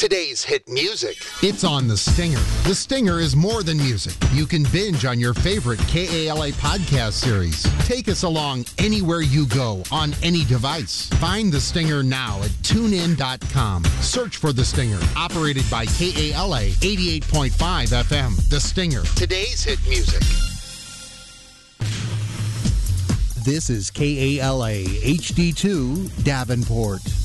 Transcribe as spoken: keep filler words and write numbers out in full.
Today's hit music. It's on The Stinger. The Stinger is more than music. You can binge on your favorite K A L A podcast series. Take us along anywhere you go on any device. Find The Stinger now at tune in dot com. Search for The Stinger, operated by K A L A eighty-eight point five F M. The Stinger. Today's hit music. This is K A L A H D two Davenport.